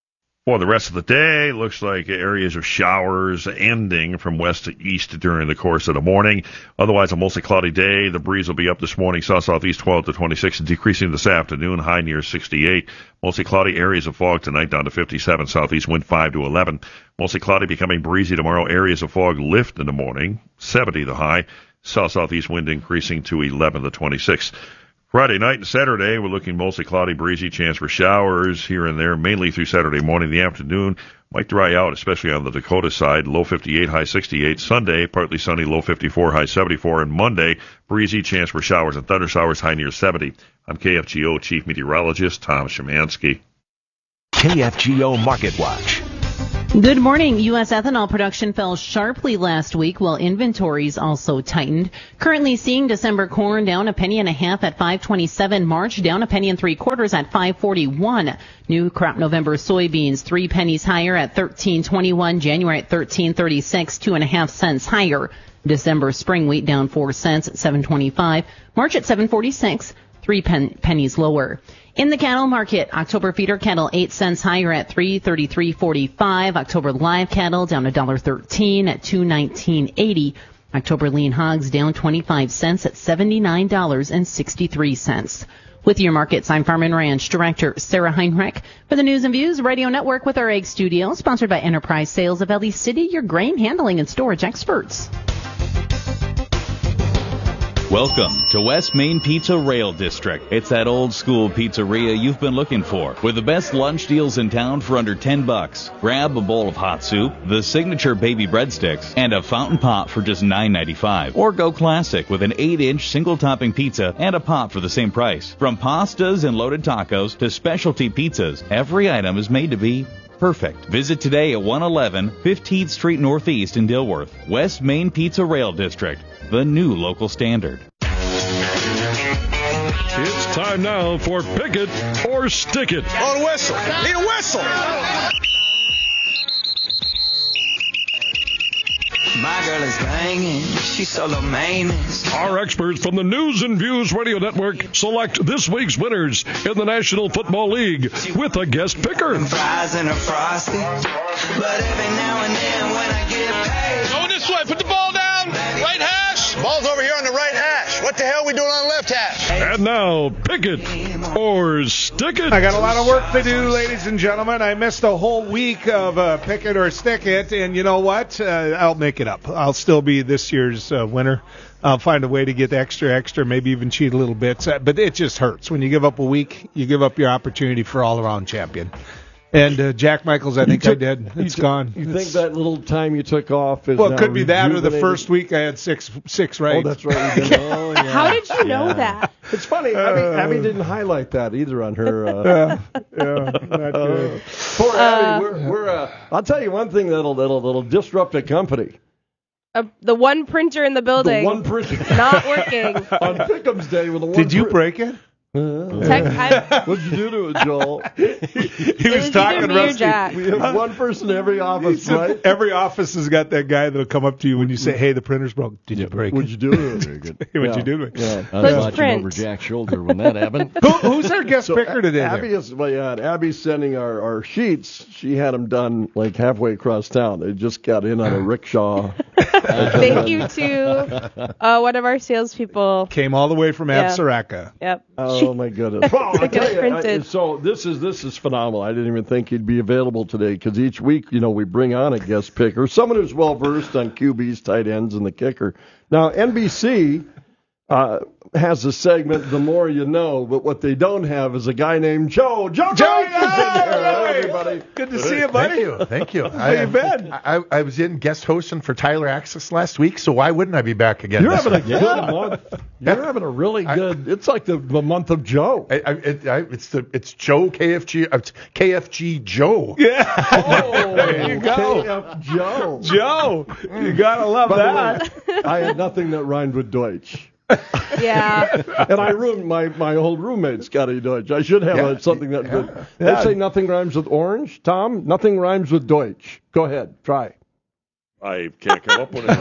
For the rest of the day, looks like areas of showers ending from west to east during the course of the morning. Otherwise, a mostly cloudy day. The breeze will be up this morning, south-southeast 12 to 26, and decreasing this afternoon, high near 68. Mostly cloudy, areas of fog tonight down to 57, southeast wind 5 to 11. Mostly cloudy, becoming breezy tomorrow. Areas of fog lift in the morning, 70 the high. South-southeast wind increasing to 11 to 26. Friday night and Saturday, we're looking mostly cloudy, breezy, chance for showers here and there, mainly through Saturday morning. The afternoon might dry out, especially on the Dakota side. Low 58, high 68. Sunday, partly sunny, low 54, high 74. And Monday, breezy, chance for showers and thunder showers, high near 70. I'm KFGO Chief Meteorologist Tom Szymanski. KFGO Market Watch. Good morning. U.S. ethanol production fell sharply last week while inventories also tightened. Currently seeing December corn down 1.5 pennies at $5.27. March down 1 3/4 at $5.41. New crop November soybeans 3 pennies higher at $13.21. January at $13.36, 2.5 cents higher. December spring wheat down 4 cents at $7.25. March at $7.46, 3 pennies lower. In the cattle market, October feeder cattle 8 cents higher at $333.45. October live cattle down $1.13 at $219.80. October lean hogs down 25 cents at $79.63. With your markets, I'm Farm and Ranch Director Sarah Heinrich for the News and Views Radio Network with our Egg Studio, sponsored by Enterprise Sales of Ellie City, your grain handling and storage experts. Welcome to West Main Pizza Rail District. It's that old school pizzeria you've been looking for, with the best lunch deals in town for under $10. Grab a bowl of hot soup, the signature baby breadsticks, and a fountain pop for just $9.95. Or go classic with an 8-inch single topping pizza and a pop for the same price. From pastas and loaded tacos to specialty pizzas, every item is made to be perfect. Visit today at 111 15th Street Northeast in Dilworth. West Main Pizza Rail District, the new local standard. It's time now for Pick It or Stick It. On a whistle. Need a whistle. My girl is banging. She's so low maintenance. Our experts from the News and Views Radio Network select this week's winners in the National Football League with a guest picker. Fries and a frosty. But every now and then when I get paid. Go this way. Put the ball down. Right hash. Ball's over here on the right hash. What the hell are we doing on the left hash? And now, Pick It or Stick It. I got a lot of work to do, ladies and gentlemen. I missed a whole week of Pick It or Stick It, and you know what? I'll make it up. I'll still be this year's winner. I'll find a way to get extra, maybe even cheat a little bit. But it just hurts. When you give up a week, you give up your opportunity for all-around champion. And Jack Michaels, I think I did. It's gone. You think that little time you took off is well, it could be that or the first week I had six right. Oh, that's right. Oh, yeah. How did you know that? It's funny. Abby didn't highlight that either on her. Not good. Poor Abby. We're I'll tell you one thing that'll disrupt a company. The one printer in the building. The one printer not working on Pick'em's Day with the one. Did you break it? What'd you do to it, Joel? he was talking rusty. We have one person in every office, right? Every office has got that guy that'll come up to you when you say, "Hey, the printer's broke." Did you break it? What'd you do to it? Very good. What'd you do to it? Yeah. I was watching over Jack's shoulder when that happened. Who's our guest picker today? Abby's sending our sheets. She had them done like halfway across town. They just got in on a rickshaw. Thank you to one of our salespeople. Came all the way from Absaraka. Yep. Oh my goodness! Well, I tell you, so this is phenomenal. I didn't even think he'd be available today because each week, we bring on a guest picker, someone who's well versed on QBs, tight ends, and the kicker. Now, NBC has a segment, The More You Know, but what they don't have is a guy named Joe. Joe! Everybody. Good to see you, buddy. Thank you. How you been? I was in guest hosting for Tyler Axis last week, so why wouldn't I be back again? You're having a good month. You're having a really good. It's like the month of Joe. It's Joe KFG. KFG Joe. Yeah. Oh, there you go. KF Joe. Joe. You gotta love that. I had nothing that rhymed with Deutsch. Yeah. And I ruined my old roommate's Scotty Deutsch. I should have something that good. They say nothing rhymes with orange. Tom, nothing rhymes with Deutsch. Go ahead, try. I can't come up with it.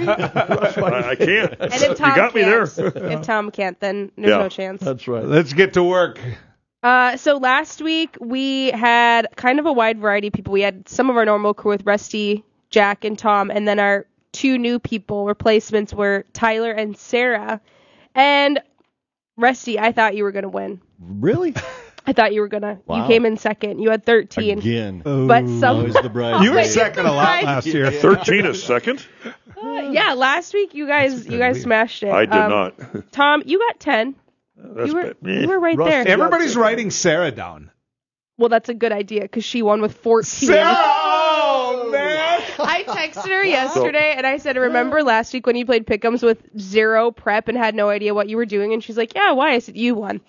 I can't. And if Tom you got me there. If Tom can't, then there's no chance. That's right. Let's get to work. So last week we had kind of a wide variety of people. We had some of our normal crew with Rusty, Jack, and Tom, and then our 2 new people, replacements, were Tyler and Sarah. And Rusty, I thought you were going to win. Really? I thought you were going to. Wow. You came in second. You had 13. Again. But some. Always the bride. You were second a lot last year. 13 is second? Yeah, last week you guys smashed it. I did not. Tom, you got 10. That's You were right there. Everybody's writing Sarah down. Well, that's a good idea because she won with 14. Sarah! Oh, man! I texted her yesterday and I said, remember last week when you played Pick'ems with 0 prep and had no idea what you were doing? And she's like, yeah, why? I said, you won.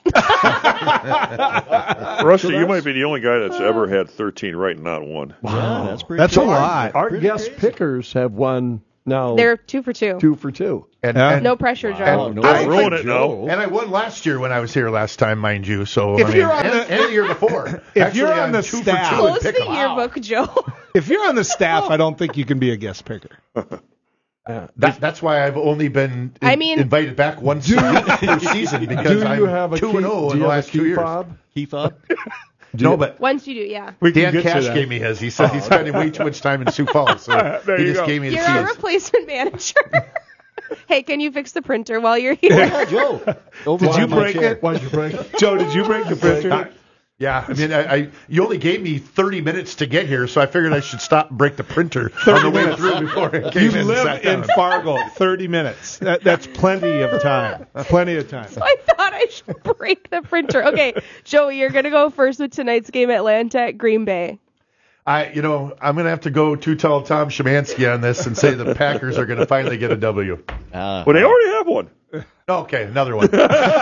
Rusty, you might be the only guy that's ever had 13 right and not one. Wow, that's pretty That's cool. a lot. Our guest pickers have won now. They're 2 for 2. 2 for 2. And No pressure, Joe. Wow, no I ruin it now. And I won last year when I was here last time, mind you. So If you're on and the year before. If you're Actually, on the I'm 2 for 2 staff- in Close the pick'em. yearbook, Joe. If you're on the staff, I don't think you can be a guest picker. That's why I've only been invited back once per season because Do I'm you have a 2-0 in the last 2 years. Key fob? No, but Once you do, yeah. Dan Cash gave me his. He said he's spending way too much time in Sioux Falls, so he just gave me the You're a keys. replacement manager. Hey, can you fix the printer while you're here? Yeah, Joe. Did you break it? Why'd you break it? Joe, did you break the printer? Yeah, I mean, you only gave me 30 minutes to get here, so I figured I should stop and break the printer on the way through before I came You in. and live sat in down. Fargo, 30 minutes. That's plenty of time. Plenty of time. So I thought I should break the printer. Okay, Joey, you're going to go first with tonight's game, Atlanta at Green Bay. I'm going to have to go tell Tom Szymanski on this and say the Packers are going to finally get a W. Well, they already have one. Okay, another one.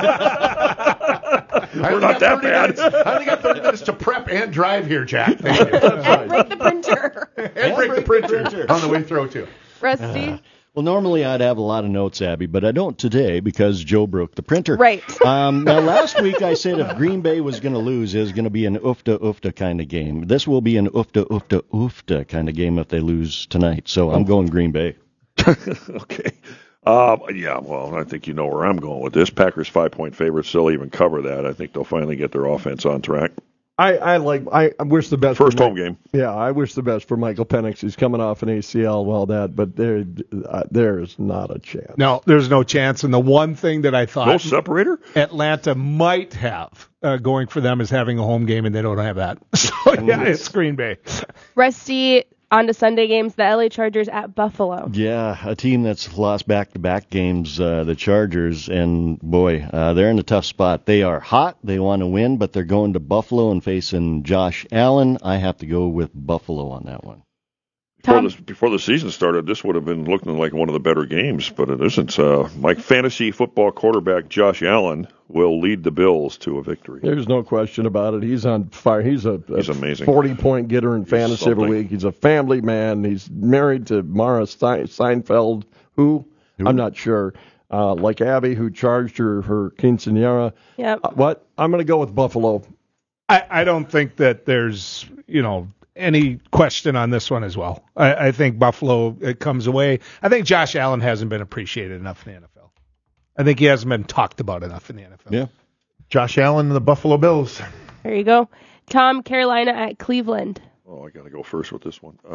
We're not that bad. I only got 30 minutes to prep and drive here, Jack. Thank you. And break the printer. And break the printer on the way through, too. Rusty? Well, normally I'd have a lot of notes, Abby, but I don't today because Joe broke the printer. Right. Now, last week I said if Green Bay was going to lose, it was going to be an oofta kind of game. This will be an oofta kind of game if they lose tonight. So I'm going Green Bay. Okay. Yeah, well, I think you know where I'm going with this. Packers 5-point favorites. They'll even cover that. I think they'll finally get their offense on track. I wish the best. First home game. Yeah, I wish the best for Michael Penix. He's coming off an ACL, well, but there is not a chance. No, there's no chance. And the one thing that I thought No separator? Atlanta might have going for them is having a home game, and they don't have that. So, yeah, it's Green Bay. Rusty, on to Sunday games, the LA Chargers at Buffalo. Yeah, a team that's lost back-to-back games, the Chargers, and boy, they're in a tough spot. They are hot, they want to win, but they're going to Buffalo and facing Josh Allen. I have to go with Buffalo on that one. Before the season started, this would have been looking like one of the better games, but it isn't. My fantasy football quarterback, Josh Allen, will lead the Bills to a victory. There's no question about it. He's on fire. He's amazing. 40-point getter in fantasy every week. He's a family man. He's married to Mara Seinfeld, who? I'm not sure. Like Abby, who charged her quinceañera. Yep. What? I'm going to go with Buffalo. I don't think that there's, any question on this one as well. I think Buffalo comes away. I think Josh Allen hasn't been appreciated enough in the NFL. I think he hasn't been talked about enough in the NFL. Yeah. Josh Allen and the Buffalo Bills. There you go. Tom, Carolina at Cleveland. Oh, I got to go first with this one.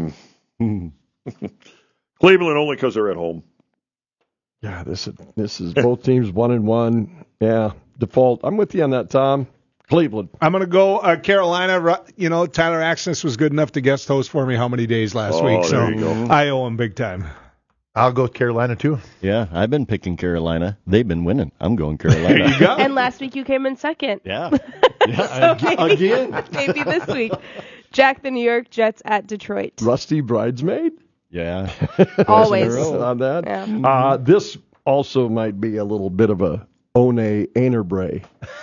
Cleveland only because they're at home. Yeah, this is both teams 1-1. Yeah, default. I'm with you on that, Tom. Cleveland. I'm going to go Carolina. Tyler Axness was good enough to guest host for me how many days last week, so I owe him big time. I'll go with Carolina, too. Yeah, I've been picking Carolina. They've been winning. I'm going Carolina. There you go. And last week you came in second. Yeah. Again. Maybe this week. Jack, the New York Jets at Detroit. Rusty bridesmaid? Yeah. Always. On that. Yeah. This also might be a little bit of a One Ainerbray.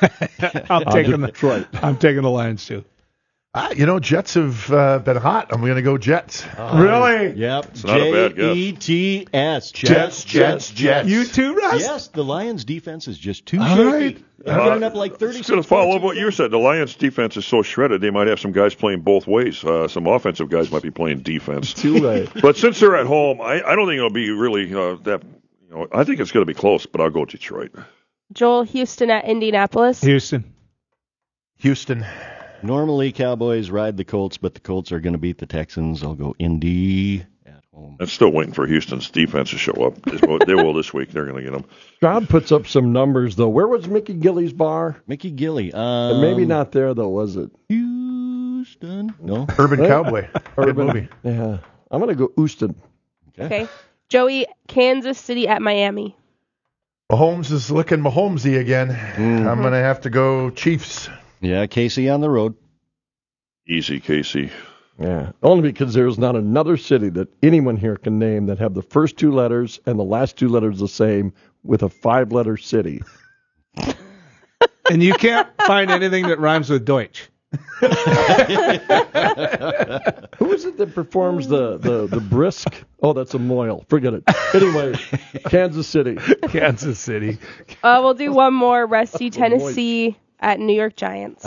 I'm taking the Lions, too. Jets have been hot. I'm going to go Jets. Really? Yep. It's not a bad guess. Jets. Jets. You too, Russ? Yes, the Lions' defense is just too shaky. They're running up like 36 points. Going to follow up what you said. The Lions' defense is so shredded, they might have some guys playing both ways. Some offensive guys might be playing defense. Too late. But since they're at home, I don't think it'll be really that. I think it's going to be close, but I'll go Detroit. Joel, Houston at Indianapolis. Houston. Houston. Normally, Cowboys ride the Colts, but the Colts are going to beat the Texans. I'll go Indy at home. I'm still waiting for Houston's defense to show up. They will this week. They're going to get them. Stroud puts up some numbers, though. Where was Mickey Gilley's bar? Mickey Gilley. Maybe not there, though, was it? Houston? No. Urban Cowboy. Good movie. Yeah. I'm going to go Houston. Okay. Joey, Kansas City at Miami. Mahomes is looking Mahomesy again. Mm-hmm. I'm going to have to go Chiefs. Yeah, Casey on the road. Easy, Casey. Yeah, only because there's not another city that anyone here can name that have the first two letters and the last two letters the same with a 5-letter city. And you can't find anything that rhymes with Deutsch. Who is it that performs the brisk? Oh, that's a Moyle. Forget it. Anyway, Kansas City. Kansas City. We'll do one more. Rusty, Tennessee at New York Giants.